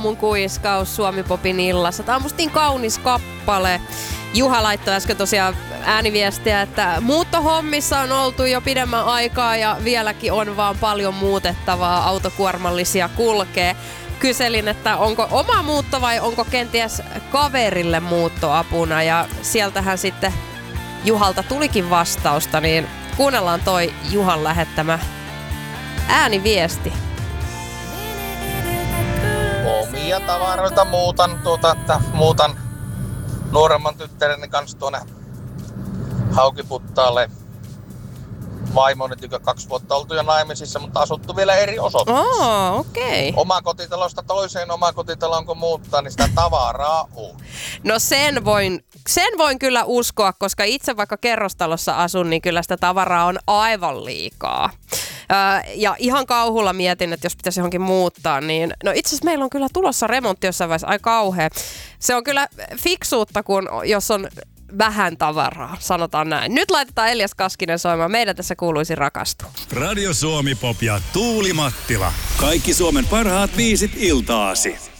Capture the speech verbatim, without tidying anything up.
Mun kuiskaus Suomi-popin illassa. Tää on musta niin kaunis kappale. Juha laittoi äsken tosiaan ääniviestiä, että muuttohommissa on oltu jo pidemmän aikaa ja vieläkin on vaan paljon muutettavaa, autokuormallisia kulkee. Kyselin, että onko oma muutto vai onko kenties kaverille muuttoapuna, ja sieltähän sitten Juhalta tulikin vastausta, niin kuunnellaan toi Juhan lähettämä ääniviesti. Omia tavaroita muutan, tuota, että muutan nuoremman tyttäreni kanssa tuonne Haukiputtaalle. Vaimoni tykö kaksi vuotta oltu jo naimisissa, mutta asuttu vielä eri osoitteissa. Oh, okei. Okay. Omakotitalosta toiseen omakotitaloon kun muuttaa, niin sitä tavaraa on. No sen voin, sen voin kyllä uskoa, koska itse vaikka kerrostalossa asun, niin kyllä sitä tavaraa on aivan liikaa. Öö, ja ihan kauhulla mietin, että jos pitäisi johonkin muuttaa, niin no itse asiassa meillä on kyllä tulossa remontti jossain vaiheessa, ai kauhea. Se on kyllä fiksuutta, kun jos on vähän tavaraa, sanotaan näin. Nyt laitetaan Elias Kaskinen soimaan. Meidän tässä kuuluisi rakastua. Radio Suomi Pop ja Tuuli Mattila. Kaikki Suomen parhaat biisit iltaasi.